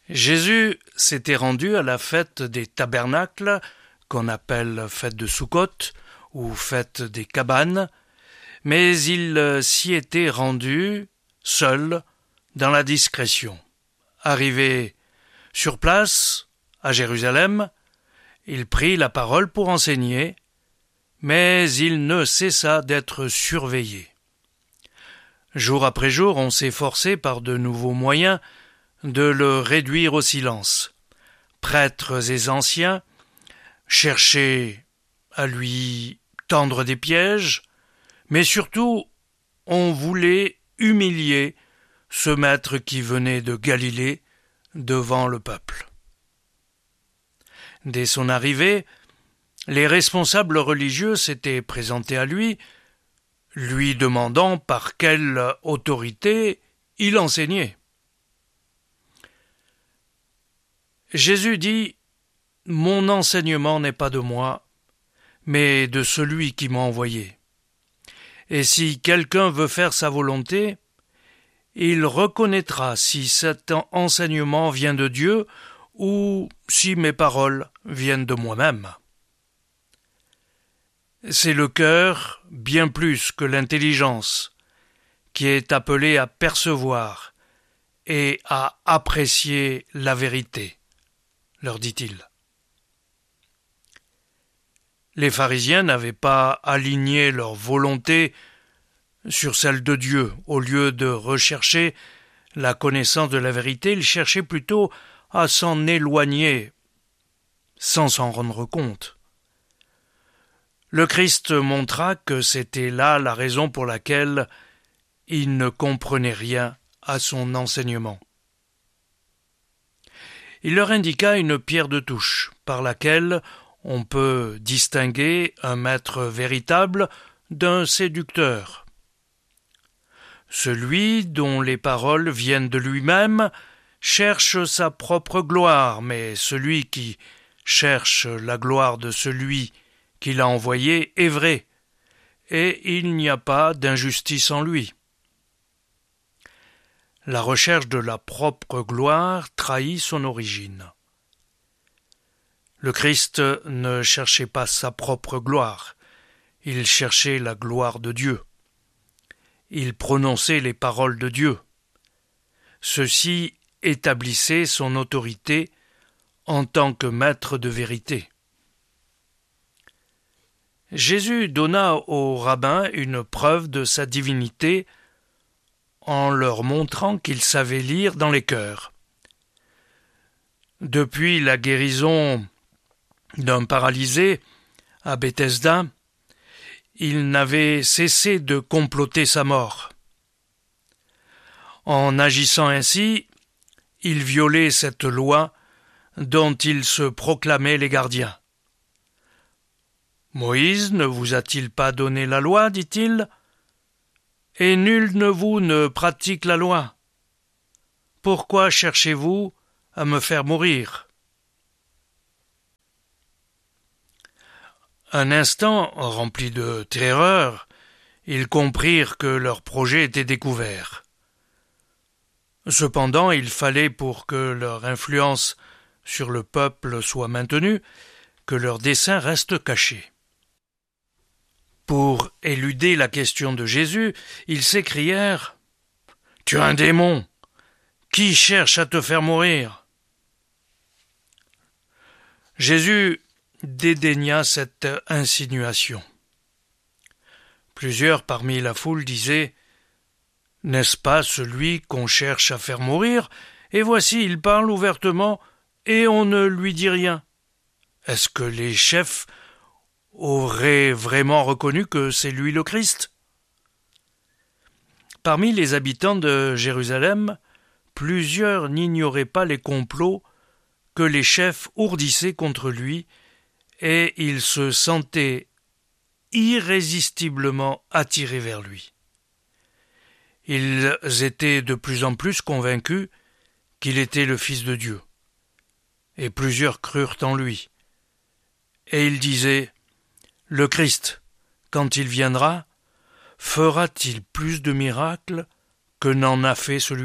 Jésus s'était rendu à la fête des tabernacles, qu'on appelle fête de Soukhot ou fête des cabanes, mais il s'y était rendu seul, dans la discrétion. Arrivé sur place, à Jérusalem, il prit la parole pour enseigner, mais il ne cessa d'être surveillé. Jour après jour, on s'efforçait par de nouveaux moyens de le réduire au silence. Prêtres et anciens cherchaient à lui tendre des pièges, mais surtout on voulait humilier ce maître qui venait de Galilée devant le peuple. Dès son arrivée, les responsables religieux s'étaient présentés à lui demandant par quelle autorité il enseignait. Jésus dit « Mon enseignement n'est pas de moi, mais de celui qui m'a envoyé. Et si quelqu'un veut faire sa volonté, il reconnaîtra si cet enseignement vient de Dieu ou si mes paroles viennent de moi-même. » C'est le cœur, bien plus que l'intelligence, qui est appelé à percevoir et à apprécier la vérité, leur dit-il. Les pharisiens n'avaient pas aligné leur volonté sur celle de Dieu. Au lieu de rechercher la connaissance de la vérité, ils cherchaient plutôt à s'en éloigner sans s'en rendre compte. Le Christ montra que c'était là la raison pour laquelle il ne comprenait rien à son enseignement. Il leur indiqua une pierre de touche par laquelle on peut distinguer un maître véritable d'un séducteur. Celui dont les paroles viennent de lui-même cherche sa propre gloire, mais celui qui cherche la gloire de celui qui l'a envoyé est vrai, et il n'y a pas d'injustice en lui. La recherche de la propre gloire trahit son origine. Le Christ ne cherchait pas sa propre gloire, il cherchait la gloire de Dieu. Il prononçait les paroles de Dieu. Ceci établissait son autorité en tant que maître de vérité. Jésus donna aux rabbins une preuve de sa divinité en leur montrant qu'il savait lire dans les cœurs. Depuis la guérison d'un paralysé à Bethesda, il n'avait cessé de comploter sa mort. En agissant ainsi, il violait cette loi dont il se proclamait les gardiens. « Moïse ne vous a-t-il pas donné la loi, dit-il, et nul de vous ne pratique la loi. Pourquoi cherchez-vous à me faire mourir ?» Un instant, rempli de terreur, ils comprirent que leur projet était découvert. Cependant, il fallait, pour que leur influence sur le peuple soit maintenue, que leur dessein reste caché. Pour éluder la question de Jésus, ils s'écrièrent « Tu es un démon! Qui cherche à te faire mourir ?» Jésus dédaigna cette insinuation. Plusieurs parmi la foule disaient « N'est-ce pas celui qu'on cherche à faire mourir? Et voici, il parle ouvertement et on ne lui dit rien. Est-ce que les chefs auraient vraiment reconnu que c'est lui le Christ ?» Parmi les habitants de Jérusalem, plusieurs n'ignoraient pas les complots que les chefs ourdissaient contre lui, et ils se sentaient irrésistiblement attirés vers lui. Ils étaient de plus en plus convaincus qu'il était le Fils de Dieu, et plusieurs crurent en lui. Et ils disaient « Le Christ, quand il viendra, fera-t-il plus de miracles que n'en a fait celui-ci »